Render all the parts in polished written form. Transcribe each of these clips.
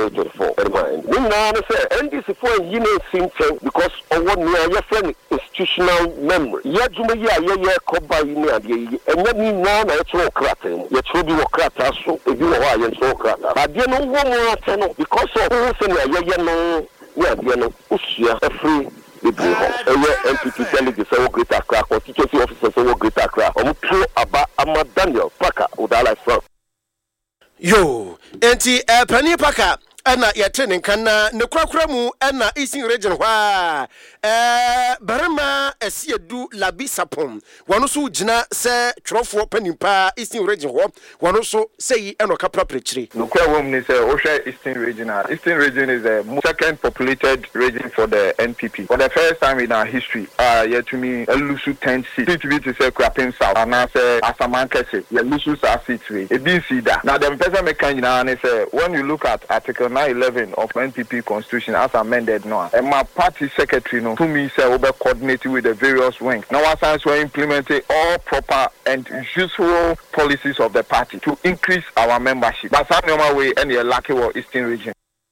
2024. Nina say NDC for yine simple because of what me your friend institutional memory. Ya juma ya koba yine ade. Enya ni na etro krata. Ye tro bi wo krata so ebi wo ha ye so krata. Ba de no wo mo ateno because of who say ya no ya de no usia free the NPP delegates say Great Accra, constituency officers say Great Accra. Omutu aba ama Daniel Parker udala from. Yo, enti pani Parker ana ya training kana ne kwakura mu ana Eastern region hwa barama esiedu labi sapom wano so gina se twrofo panimpa Eastern region ho wano so sei eno kapra prechire no kwa wom ni se ohwe Eastern region is the second populated region for the NPP for the first time in our history yet to me elusu 10 seats to be to say Kwapin South and say Asamankese ye lusu sa seats we e bin see that now the person make kan nyina say when you look at article 911 of NPP constitution as amended now and my party secretary no to me say we be coordinating with the various wings now as we are implementing all proper and useful policies of the party to increase our membership that's how normal way any lucky or Eastern region.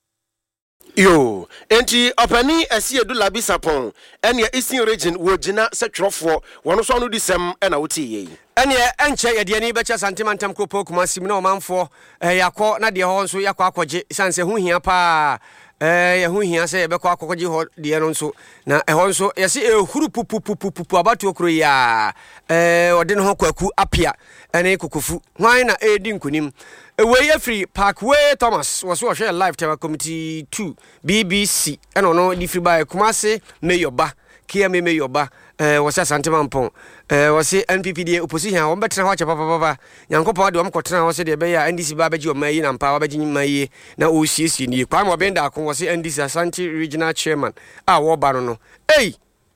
Yo, enti opani esiedu labi sapon ene Eastern region wo gina se twrofo wono so no disem na wuti ye ene enche ye de ani becha santimantam kopo kuma sim na omanfo yakọ na de ho nso yakọ akọje sanse hu hia pa ye hu hia se be kọ akọje ho de no nso na ho nso ye se ehuru pupupupu abatu okro ya ode no ho kwaku apia ene kokofu hwan na edi nkunim Away free Parkway Thomas was watching live time committee 2 BBC and no di free by Kumase Mayoba KMA Mayoba was a Santimampon was NPP opposition on better watch papa Yankopa do Amkotana was the Bayer NDC Babaji of May and Power Baji May na OCC ni Kwamo Benda was NDC Asante regional chairman war barono hey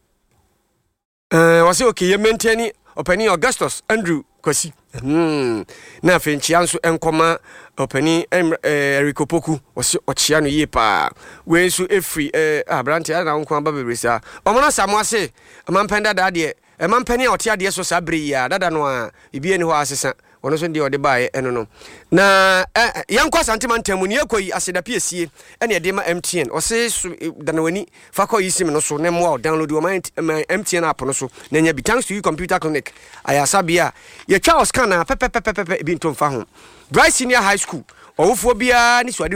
was okay you maintain Openi Augustus Andrew Kwasi na fenchianso enkoma openi Erikopoku wose ochia no ye pa we nso efri abrante na nko aba bebresa omona samwase mampenda dade mampeni otia so sabre ya dada no a bibie ni ho asesa wono so ndi ode bae eno no na yankwa santimantamu ni ekoyi asedapie sie ene ede ma MTN ose danawani fakọ yisim no so ne mo download o MTN app no so na nya bi thanks to you computer clinic ayasabia ye twa scan na pepe bi ntomfa ho Bryce Senior High School owufo bia ni